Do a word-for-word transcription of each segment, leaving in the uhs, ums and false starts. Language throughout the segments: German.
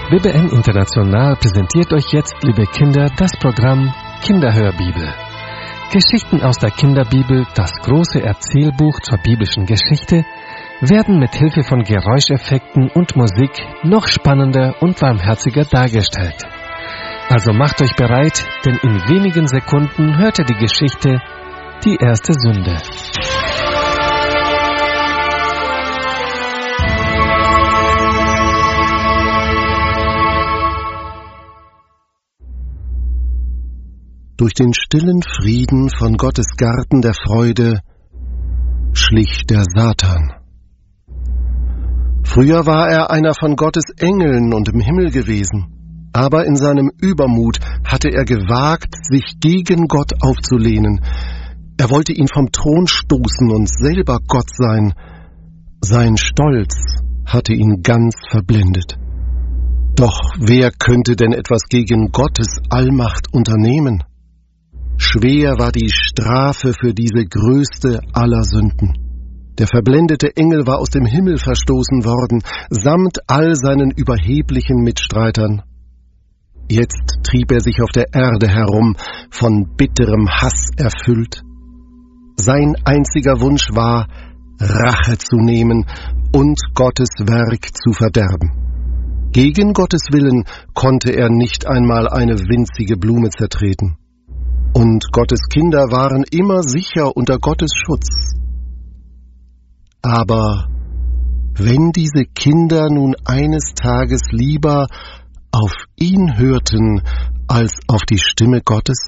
B B M International präsentiert euch jetzt, liebe Kinder, das Programm Kinderhörbibel. Geschichten aus der Kinderbibel, das große Erzählbuch zur biblischen Geschichte, werden mit Hilfe von Geräuscheffekten und Musik noch spannender und warmherziger dargestellt. Also macht euch bereit, denn in wenigen Sekunden hört ihr die Geschichte Die erste Sünde. Durch den stillen Frieden von Gottes Garten der Freude schlich der Satan. Früher war er einer von Gottes Engeln und im Himmel gewesen, aber in seinem Übermut hatte er gewagt, sich gegen Gott aufzulehnen. Er wollte ihn vom Thron stoßen und selber Gott sein. Sein Stolz hatte ihn ganz verblendet. Doch wer könnte denn etwas gegen Gottes Allmacht unternehmen? Schwer war die Strafe für diese größte aller Sünden. Der verblendete Engel war aus dem Himmel verstoßen worden, samt all seinen überheblichen Mitstreitern. Jetzt trieb er sich auf der Erde herum, von bitterem Hass erfüllt. Sein einziger Wunsch war, Rache zu nehmen und Gottes Werk zu verderben. Gegen Gottes Willen konnte er nicht einmal eine winzige Blume zertreten. Und Gottes Kinder waren immer sicher unter Gottes Schutz. Aber wenn diese Kinder nun eines Tages lieber auf ihn hörten als auf die Stimme Gottes?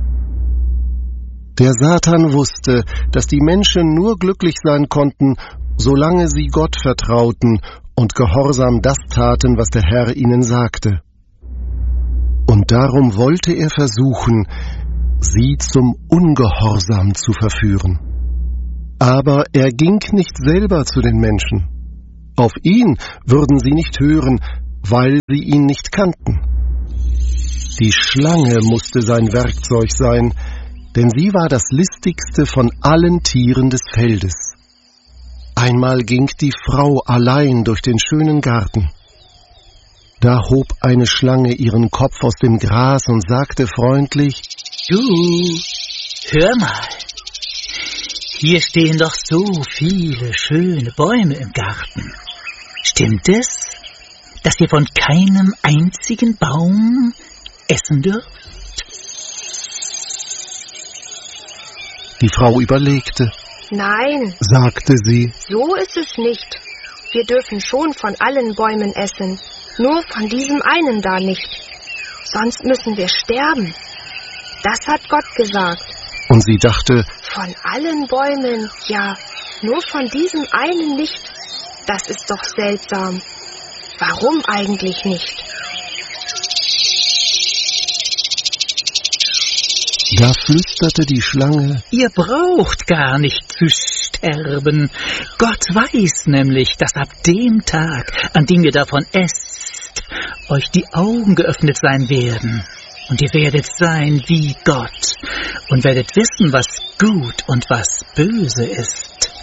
Der Satan wusste, dass die Menschen nur glücklich sein konnten, solange sie Gott vertrauten und gehorsam das taten, was der Herr ihnen sagte. Und darum wollte er versuchen, sie zum Ungehorsam zu verführen. Aber er ging nicht selber zu den Menschen. Auf ihn würden sie nicht hören, weil sie ihn nicht kannten. Die Schlange musste sein Werkzeug sein, denn sie war das listigste von allen Tieren des Feldes. Einmal ging die Frau allein durch den schönen Garten. Da hob eine Schlange ihren Kopf aus dem Gras und sagte freundlich: Du, hör mal, hier stehen doch so viele schöne Bäume im Garten. Stimmt es, dass ihr von keinem einzigen Baum essen dürft? Die Frau überlegte. Nein, sagte sie, so ist es nicht. Wir dürfen schon von allen Bäumen essen, nur von diesem einen da nicht. Sonst müssen wir sterben. Das hat Gott gesagt. Und sie dachte, von allen Bäumen, ja, nur von diesem einen nicht. Das ist doch seltsam. Warum eigentlich nicht? Da flüsterte die Schlange: Ihr braucht gar nicht zu sterben. Gott weiß nämlich, dass ab dem Tag, an dem ihr davon esst, euch die Augen geöffnet sein werden. Und ihr werdet sein wie Gott und werdet wissen, was gut und was böse ist.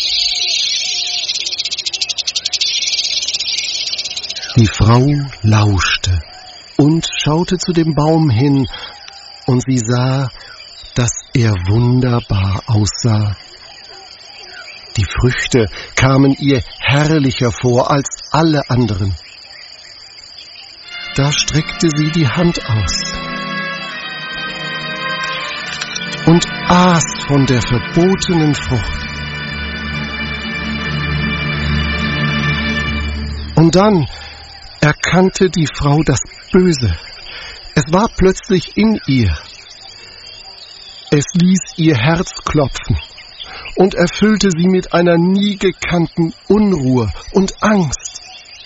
Die Frau lauschte und schaute zu dem Baum hin, und sie sah, dass er wunderbar aussah. Die Früchte kamen ihr herrlicher vor als alle anderen. Da streckte sie die Hand aus und aß von der verbotenen Frucht. Und dann erkannte die Frau das Böse. Es war plötzlich in ihr. Es ließ ihr Herz klopfen und erfüllte sie mit einer nie gekannten Unruhe und Angst.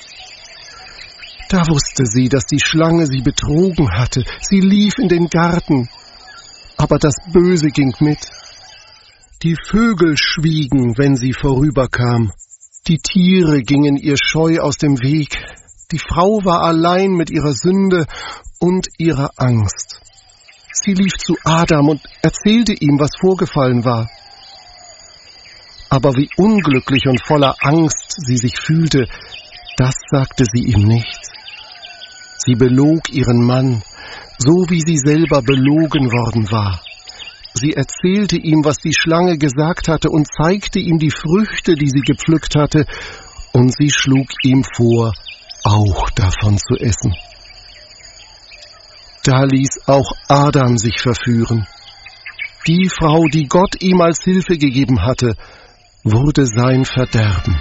Da wusste sie, dass die Schlange sie betrogen hatte. Sie lief in den Garten, aber das Böse ging mit. Die Vögel schwiegen, wenn sie vorüberkam. Die Tiere gingen ihr scheu aus dem Weg. Die Frau war allein mit ihrer Sünde und ihrer Angst. Sie lief zu Adam und erzählte ihm, was vorgefallen war. Aber wie unglücklich und voller Angst sie sich fühlte, das sagte sie ihm nicht. Sie belog ihren Mann, so wie sie selber belogen worden war. Sie erzählte ihm, was die Schlange gesagt hatte, und zeigte ihm die Früchte, die sie gepflückt hatte, und sie schlug ihm vor, auch davon zu essen. Da ließ auch Adam sich verführen. Die Frau, die Gott ihm als Hilfe gegeben hatte, wurde sein Verderben.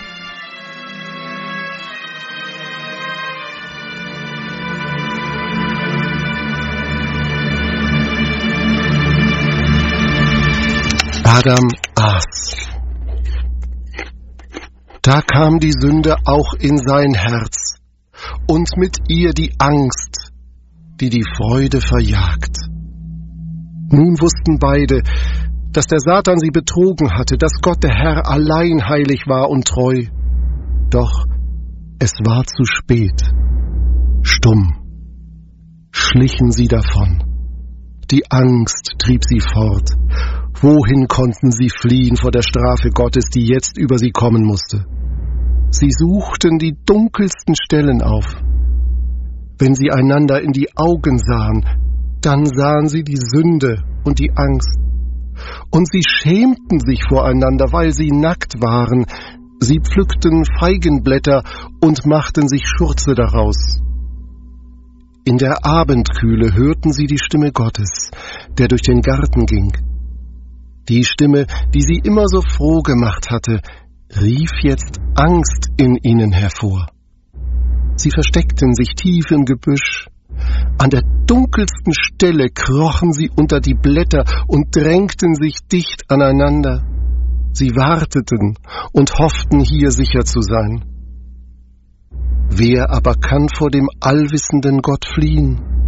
Adam aß. Da kam die Sünde auch in sein Herz und mit ihr die Angst, die die Freude verjagt. Nun wussten beide, dass der Satan sie betrogen hatte, dass Gott der Herr allein heilig war und treu. Doch es war zu spät. Stumm schlichen sie davon. Die Angst trieb sie fort. Wohin konnten sie fliehen vor der Strafe Gottes, die jetzt über sie kommen musste? Sie suchten die dunkelsten Stellen auf. Wenn sie einander in die Augen sahen, dann sahen sie die Sünde und die Angst. Und sie schämten sich voreinander, weil sie nackt waren. Sie pflückten Feigenblätter und machten sich Schurze daraus. In der Abendkühle hörten sie die Stimme Gottes, der durch den Garten ging. Die Stimme, die sie immer so froh gemacht hatte, rief jetzt Angst in ihnen hervor. Sie versteckten sich tief im Gebüsch. An der dunkelsten Stelle krochen sie unter die Blätter und drängten sich dicht aneinander. Sie warteten und hofften, hier sicher zu sein. Wer aber kann vor dem allwissenden Gott fliehen?